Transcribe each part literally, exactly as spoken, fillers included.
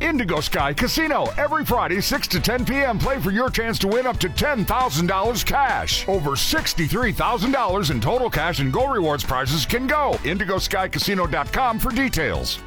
Indigo Sky Casino. Every Friday, six to ten p.m., play for your chance to win up to ten thousand dollars cash. Over sixty-three thousand dollars in total cash and Go Rewards prizes can go. indigo sky casino dot com for details.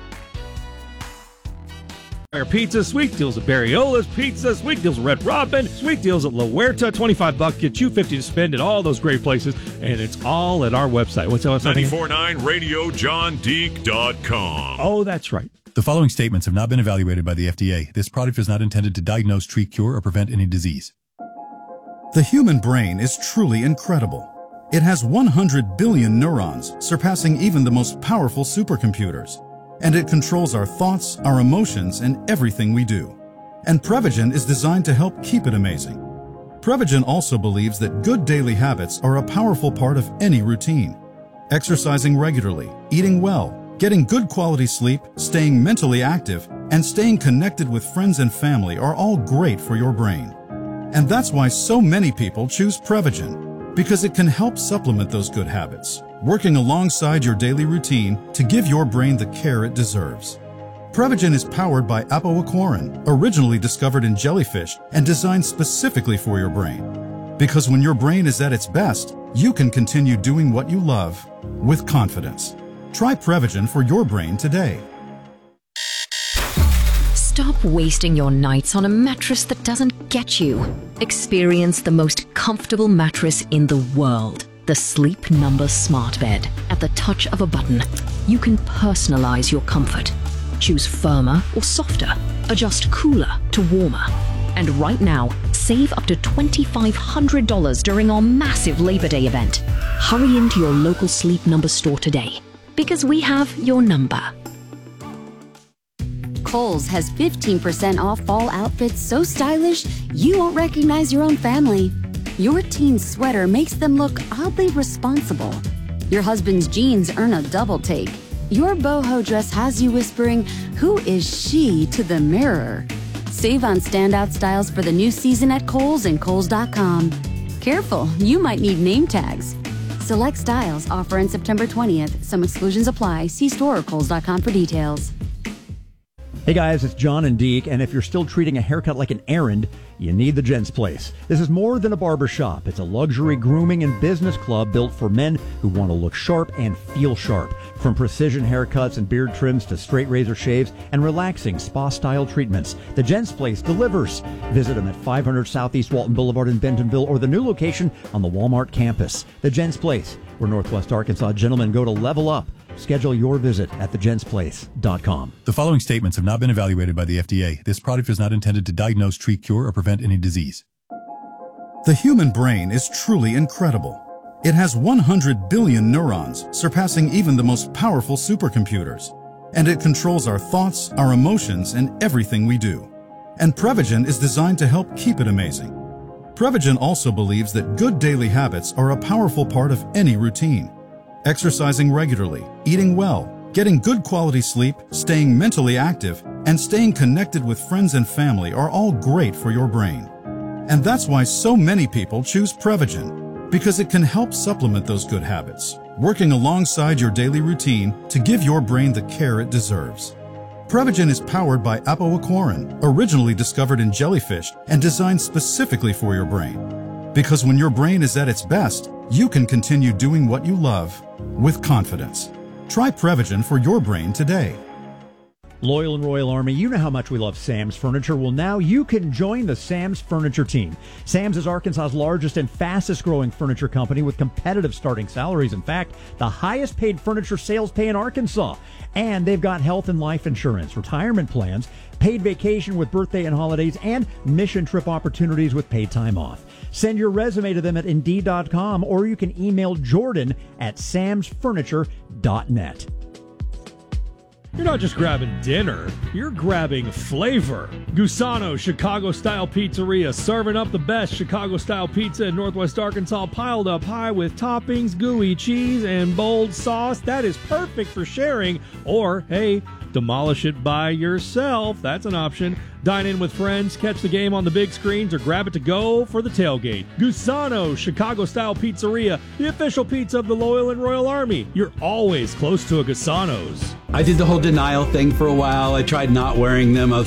Pizza, sweet deals at Barriola's Pizza, sweet deals at Red Robin, sweet deals at La Huerta, twenty-five bucks, get you fifty to spend at all those great places, and it's all at our website. What's that website? ninety-four point nine radio john deek dot com. Oh, that's right. The following statements have not been evaluated by the F D A. This product is not intended to diagnose, treat, cure, or prevent any disease. The human brain is truly incredible. It has one hundred billion neurons, surpassing even the most powerful supercomputers. And it controls our thoughts, our emotions, and everything we do. And Prevagen is designed to help keep it amazing. Prevagen also believes that good daily habits are a powerful part of any routine. Exercising regularly, eating well, getting good quality sleep, staying mentally active, and staying connected with friends and family are all great for your brain. And that's why so many people choose Prevagen, because it can help supplement those good habits, working alongside your daily routine to give your brain the care it deserves. Prevagen is powered by apoaquarin, originally discovered in jellyfish and designed specifically for your brain. Because when your brain is at its best, you can continue doing what you love with confidence. Try Prevagen for your brain today. Stop wasting your nights on a mattress that doesn't get you. Experience the most comfortable mattress in the world. The Sleep Number Smart Bed. At the touch of a button, you can personalize your comfort. Choose firmer or softer. Adjust cooler to warmer. And right now, save up to twenty-five hundred dollars during our massive Labor Day event. Hurry into your local Sleep Number store today, because we have your number. Kohl's has fifteen percent off fall outfits so stylish you won't recognize your own family. Your teen's sweater makes them look oddly responsible. Your husband's jeans earn a double take. Your boho dress has you whispering, "Who is she?" to the mirror. Save on standout styles for the new season at Kohl's and Kohl's dot com. Careful, you might need name tags. Select styles offer on September twentieth. Some exclusions apply. See store or Kohl's dot com for details. Hey guys, it's John and Deke, and if you're still treating a haircut like an errand, you need the Gents Place. This is more than a barber shop. It's a luxury grooming and business club built for men who want to look sharp and feel sharp. From precision haircuts and beard trims to straight razor shaves and relaxing spa-style treatments, the Gents Place delivers. Visit them at five hundred Southeast Walton Boulevard in Bentonville or the new location on the Walmart campus. The Gents Place, where Northwest Arkansas gentlemen go to level up. Schedule your visit at the gents place dot com. The following statements have not been evaluated by the F D A. This product is not intended to diagnose, treat, cure, or prevent any disease. The human brain is truly incredible. It has one hundred billion neurons, surpassing even the most powerful supercomputers. And it controls our thoughts, our emotions, and everything we do. And Prevagen is designed to help keep it amazing. Prevagen also believes that good daily habits are a powerful part of any routine. Exercising regularly, eating well, getting good quality sleep, staying mentally active, and staying connected with friends and family are all great for your brain. And that's why so many people choose Prevagen, because it can help supplement those good habits, working alongside your daily routine to give your brain the care it deserves. Prevagen is powered by apoaquarin, originally discovered in jellyfish and designed specifically for your brain. Because when your brain is at its best, you can continue doing what you love with confidence. Try Prevagen for your brain today. Loyal and Royal Army, you know how much we love Sam's Furniture. Well, now you can join the Sam's Furniture team. Sam's is Arkansas's largest and fastest growing furniture company with competitive starting salaries. In fact, the highest paid furniture sales pay in Arkansas. And they've got health and life insurance, retirement plans, paid vacation with birthday and holidays, and mission trip opportunities with paid time off. Send your resume to them at Indeed dot com, or you can email Jordan at Sams Furniture dot net. You're not just grabbing dinner, you're grabbing flavor. Gusano's Chicago-style pizzeria, serving up the best Chicago-style pizza in Northwest Arkansas, piled up high with toppings, gooey cheese, and bold sauce. That is perfect for sharing, or, hey, demolish it by yourself. That's an option. Dine in with friends, catch the game on the big screens, or grab it to go for the tailgate. Gusano's Chicago-style pizzeria, the official pizza of the Loyal and Royal Army. You're always close to a Gusano's. I did the whole denial thing for a while. I tried not wearing them. I was